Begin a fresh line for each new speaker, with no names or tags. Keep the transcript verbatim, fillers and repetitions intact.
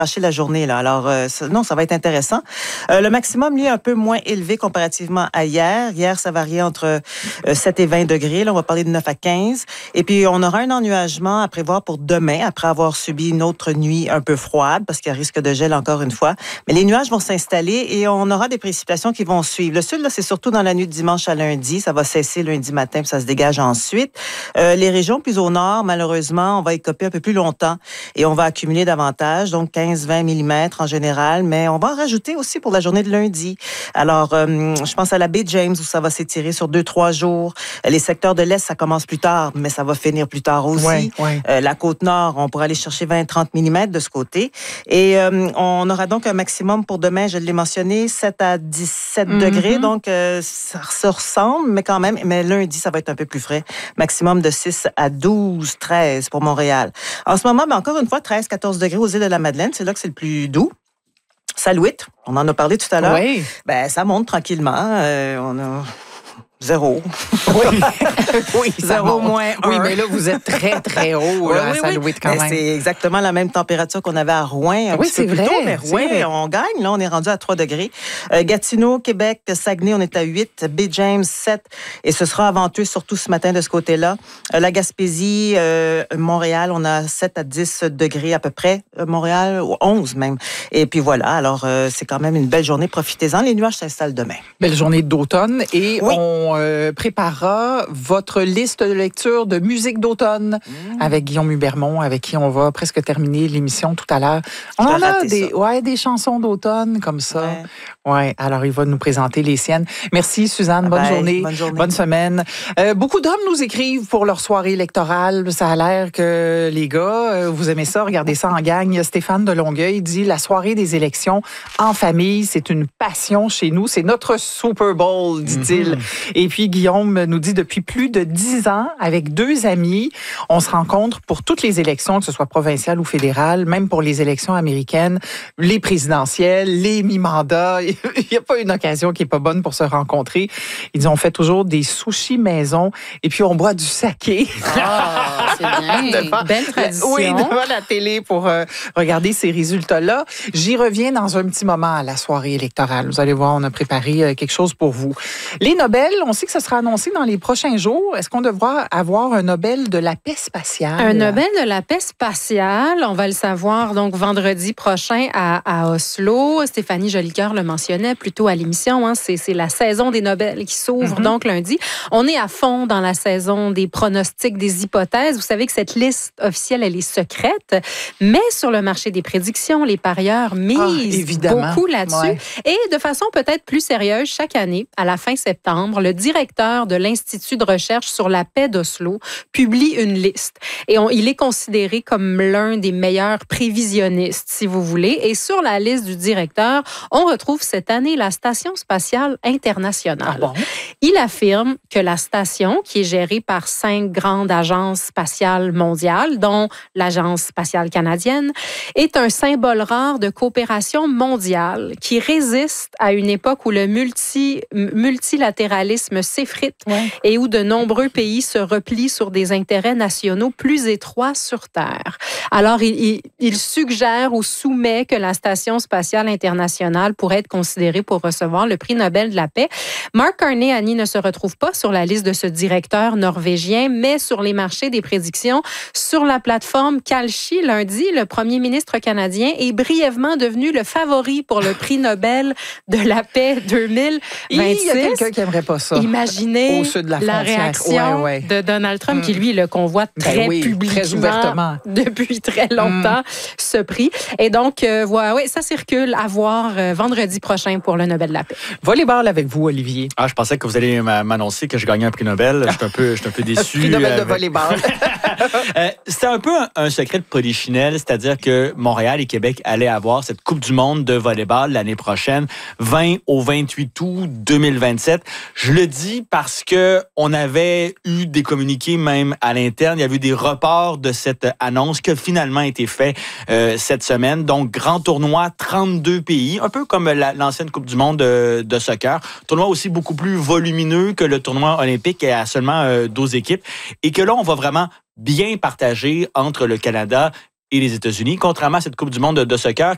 la journée. Là. Alors, euh, ça, non, ça va être intéressant. Euh, le maximum, lui, est un peu moins élevé comparativement à hier. Hier, ça variait entre euh, sept et vingt degrés. Là, on va parler de neuf à quinze. Et puis, on aura un ennuagement à prévoir pour demain, après avoir subi une autre nuit un peu froide, parce qu'il y a risque de gel encore une fois. Mais les nuages vont s'installer et on aura des précipitations qui vont suivre. Le sud, là, c'est surtout dans la nuit de dimanche à lundi. Ça va cesser lundi matin, puis ça se dégage ensuite. Euh, les régions plus au nord, malheureusement, on va écoper un peu plus longtemps et on va accumuler davantage, donc quinze à vingt millimètres en général, mais on va en rajouter aussi pour la journée de lundi. Alors, euh, je pense à la baie James où ça va s'étirer sur deux, trois jours. Les secteurs de l'Est, ça commence plus tard, mais ça va finir plus tard aussi.
Ouais, ouais.
Euh, la côte nord, on pourra aller chercher vingt à trente millimètres de ce côté. Et euh, on aura donc un maximum pour demain, je l'ai mentionné, sept à dix-sept mm-hmm. degrés, donc euh, ça se ressemble, mais quand même, mais lundi, ça va être un peu plus frais. Maximum de six à douze, treize pour Montréal. En ce moment, ben, encore une fois, treize à quatorze degrés aux îles de la Madeleine, c'est là que c'est le plus doux. Salouit, on en a parlé tout à l'heure.
Oui.
Ben, ça monte tranquillement. Euh, on a zéro.
Oui, oui
zéro moins un.
Oui, mais là, vous êtes très, très haut
oui,
là,
oui,
à Salouit
oui.
quand
mais
même.
C'est exactement la même température qu'on avait à Rouen un
oui,
petit
c'est
peu
vrai,
plus tôt. Mais Rouen, on gagne. Là, on est rendu à trois degrés. Euh, Gatineau, Québec, Saguenay, on est à huit. Baie James, sept. Et ce sera venteux surtout ce matin de ce côté-là. Euh, la Gaspésie, euh, Montréal, on a sept à dix degrés à peu près. Euh, Montréal, onze même. Et puis voilà. Alors, euh, c'est quand même une belle journée. Profitez-en. Les nuages s'installent demain.
Belle journée d'automne. Et
oui.
on euh, prépare votre liste de lecture de musique d'automne mmh. avec Guillaume Hubermont, avec qui on va presque terminer l'émission tout à l'heure. On en a des, ouais, des chansons d'automne comme ça. Ouais. ouais. Alors, il va nous présenter les siennes. Merci, Suzanne. Bonne,
bye,
journée.
bonne journée.
Bonne semaine. Euh, beaucoup d'hommes nous écrivent pour leur soirée électorale. Ça a l'air que les gars, euh, vous aimez ça, regardez ça en gang. Stéphane de Longueuil dit « La soirée des élections en famille, c'est une passion chez nous. C'est notre Super Bowl, dit-il. Mm-hmm. » Et puis, Guillaume nous dit depuis plus de dix ans, avec deux amis, on se rencontre pour toutes les élections, que ce soit provinciales ou fédérales, même pour les élections américaines, les présidentielles, les mi-mandats. Il n'y a pas une occasion qui n'est pas bonne pour se rencontrer. Ils disent, on fait toujours des sushis maison et puis on boit du saké.
Ah, c'est bien.
devant,
belle tradition.
Oui, devant la télé pour euh, regarder ces résultats-là. J'y reviens dans un petit moment à la soirée électorale. Vous allez voir, on a préparé euh, quelque chose pour vous. Les Nobel, on sait que ça sera annoncé dans les prochains jours. Est-ce qu'on devra avoir un Nobel de la paix spatiale?
Un Nobel de la paix spatiale, on va le savoir donc vendredi prochain à, à Oslo. Stéphanie Jolicoeur le mentionnait plus tôt à l'émission. Hein, c'est, c'est la saison des Nobel qui s'ouvre mm-hmm. donc lundi. On est à fond dans la saison des pronostics, des hypothèses. Vous savez que cette liste officielle, elle est secrète, mais sur le marché des prédictions, les parieurs misent ah, beaucoup là-dessus. Ouais. Et de façon peut-être plus sérieuse, chaque année, à la fin septembre, le directeur de l'Institut de recherche sur la paix d'Oslo publie une liste. Et on, il est considéré comme l'un des meilleurs prévisionnistes, si vous voulez. Et sur la liste du directeur, on retrouve cette année la Station spatiale internationale. Ah bon? Il affirme que la station, qui est gérée par cinq grandes agences spatiales mondiales, dont l'Agence spatiale canadienne, est un symbole rare de coopération mondiale qui résiste à une époque où le multi, multilatéralisme s'effrite ouais. et où de nombreux pays se replient sur des intérêts nationaux plus étroits sur Terre. Alors, il, il, il suggère ou soumet que la Station spatiale internationale pourrait être considérée pour recevoir le prix Nobel de la paix. Mark Carney, Annie, ne se retrouve pas sur la liste de ce directeur norvégien, mais sur les marchés des prédictions. Sur la plateforme Kalshi, lundi, le premier ministre canadien est brièvement devenu le favori pour le prix Nobel de la paix deux mille vingt-six.
Il y a quelqu'un qui n'aimerait pas ça.
Imaginez
au sud de la,
la réaction
ouais, ouais.
de Donald Trump, mmh. qui lui le convoite très
ben oui,
publiquement
très ouvertement.
depuis très longtemps, mmh. ce prix. Et donc, euh, voilà, oui, ça circule à voir euh, vendredi prochain pour le Nobel de la paix.
Volleyball avec vous, Olivier.
Ah, je pensais que vous allez m'annoncer que je gagnais un prix Nobel. Je suis un peu, je suis un peu déçu.
Prix Nobel de
euh,
volleyball.
euh, c'était un peu un, un secret de polichinelle, c'est-à-dire que Montréal et Québec allaient avoir cette Coupe du monde de volleyball l'année prochaine, vingt au vingt-huit août deux mille vingt-sept. Je le dis parce que on avait eu des communiqués même à l'interne. Il y avait eu des reports de cette annonce qui a finalement été fait euh, cette semaine. Donc, grand tournoi, trente-deux pays, un peu comme la, l'ancienne Coupe du monde de, de soccer. Tournoi aussi beaucoup plus volumineux que le tournoi olympique à seulement euh, douze équipes. Et que là, on va vraiment bien partager entre le Canada et les États-Unis, contrairement à cette Coupe du monde de, de soccer